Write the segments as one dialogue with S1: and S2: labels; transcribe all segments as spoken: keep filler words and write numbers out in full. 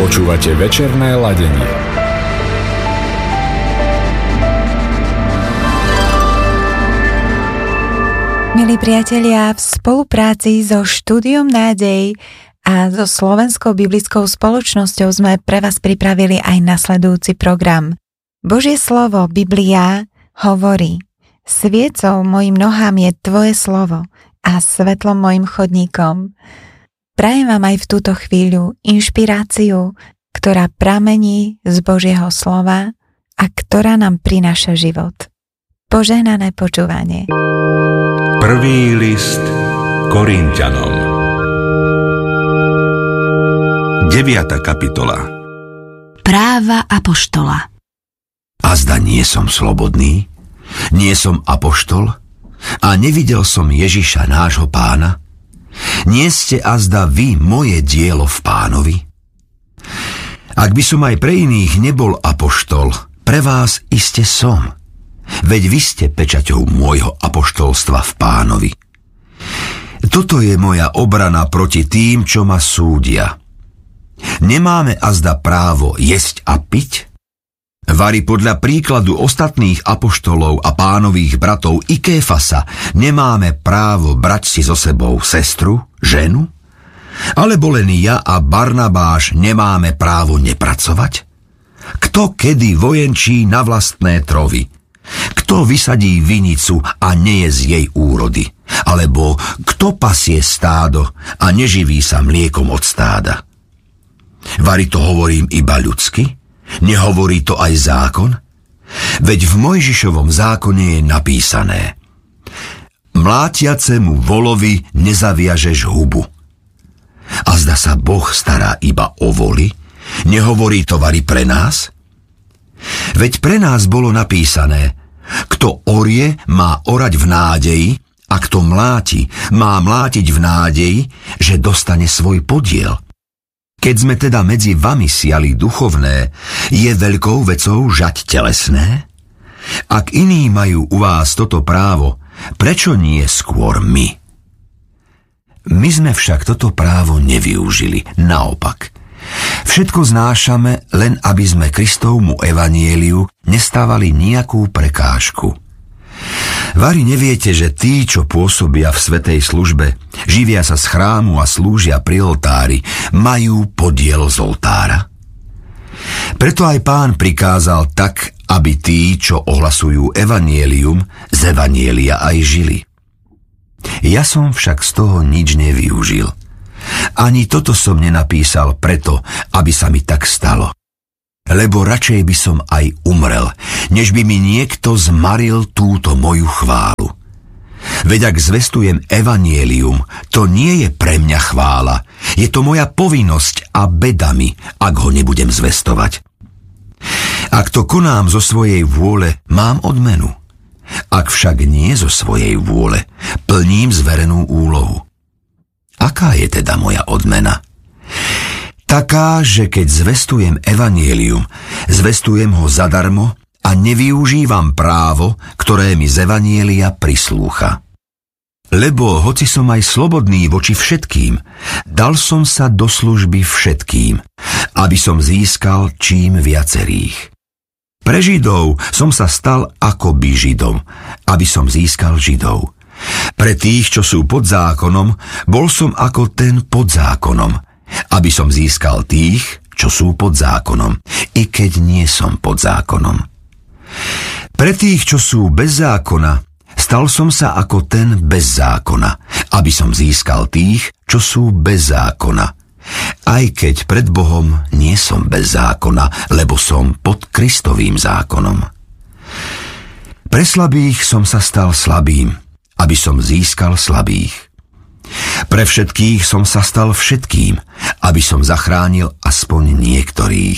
S1: Počúvate večerné ladenie.
S2: Milí priatelia, v spolupráci so Štúdiom nádej a so Slovenskou biblickou spoločnosťou sme pre vás pripravili aj nasledujúci program. Božie slovo, Biblia, hovorí: Sviecou mojim nohám je tvoje slovo a svetlom mojim chodníkom. Prajem vám aj v túto chvíľu inšpiráciu, ktorá pramení z Božieho slova a ktorá nám prináša život. Požehnané počúvanie.
S3: Prvý list Korinťanom. Deviata kapitola.
S4: Práva apoštola.
S5: Azda nie som slobodný, nie som apoštol a nevidel som Ježiša nášho Pána? Nie ste azda vy moje dielo v Pánovi? Ak by som aj pre iných nebol apoštol, pre vás iste som. Veď vy ste pečaťou môjho apoštolstva v Pánovi. Toto je moja obrana proti tým, čo ma súdia. Nemáme azda právo jesť a piť? Vari podľa príkladu ostatných apoštolov a Pánových bratov i Kéfasa nemáme právo brať si so sebou sestru, ženu? Alebo len ja a Barnabáš nemáme právo nepracovať? Kto kedy vojenčí na vlastné trovy? Kto vysadí vinicu a neje z jej úrody? Alebo kto pasie stádo a neživí sa mliekom od stáda? Vari to hovorím iba ľudsky? Nehovorí to aj zákon? Veď v Mojžišovom zákone je napísané: Mlátiacemu volovi nezaviažeš hubu. A zda sa Boh stará iba o voly? Nehovorí to vari pre nás? Veď pre nás bolo napísané: Kto orie, má orať v nádeji, a kto mláti, má mlátiť v nádeji, že dostane svoj podiel. Keď sme teda medzi vami siali duchovné, je veľkou vecou žať telesné? Ak iní majú u vás toto právo, prečo nie skôr my? My sme však toto právo nevyužili, naopak. Všetko znášame, len aby sme Kristovmu evanjeliu nestávali nejakú prekážku. Vari neviete, že tí, čo pôsobia v svätej službe, živia sa z chrámu a slúžia pri oltári, majú podiel z oltára? Preto aj Pán prikázal tak, aby tí, čo ohlasujú evanjelium, z evanjelia aj žili. Ja som však z toho nič nevyužil. Ani toto som nenapísal preto, aby sa mi tak stalo. Lebo radšej by som aj umrel, než by mi niekto zmaril túto moju chválu. Veď ak zvestujem evanjelium, to nie je pre mňa chvála, je to moja povinnosť a beda mi, ak ho nebudem zvestovať. Ak to konám zo svojej vôle, mám odmenu. Ak však nie zo svojej vôle, plním zverenú úlohu. Aká je teda moja odmena? Taká, že keď zvestujem evanjelium, zvestujem ho zadarmo a nevyužívam právo, ktoré mi z evanjelia prislúcha. Lebo hoci som aj slobodný voči všetkým, dal som sa do služby všetkým, aby som získal čím viacerých. Pre Židov som sa stal akoby Židom, aby som získal Židov. Pre tých, čo sú pod zákonom, bol som ako ten pod zákonom, aby som získal tých, čo sú pod zákonom, i keď nie som pod zákonom. Pre tých, čo sú bez zákona, stal som sa ako ten bez zákona, aby som získal tých, čo sú bez zákona. Aj keď pred Bohom nie som bez zákona, lebo som pod Kristovým zákonom. Pre slabých som sa stal slabým, aby som získal slabých. Pre všetkých som sa stal všetkým, aby som zachránil aspoň niektorých.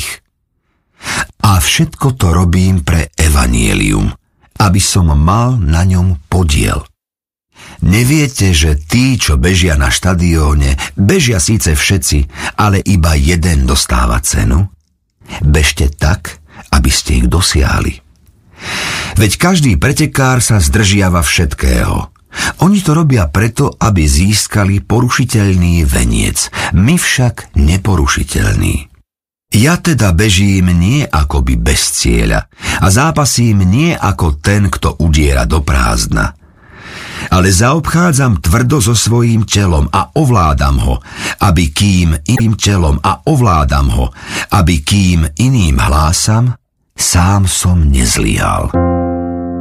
S5: A všetko to robím pre evanjelium, aby som mal na ňom podiel. Neviete, že tí, čo bežia na štadióne, bežia síce všetci, ale iba jeden dostáva cenu? Bežte tak, aby ste ich dosiahli. Veď každý pretekár sa zdržiava všetkého. Oni to robia preto, aby získali porušiteľný veniec, my však neporušiteľný. Ja teda bežím nie akoby bez cieľa a zápasím nie ako ten, kto udiera do prázdna. Ale zaobchádzam tvrdo so svojím telom a ovládam ho, aby kým iným telom a ovládam ho, aby kým iným hlásam, sám som nezlyhal.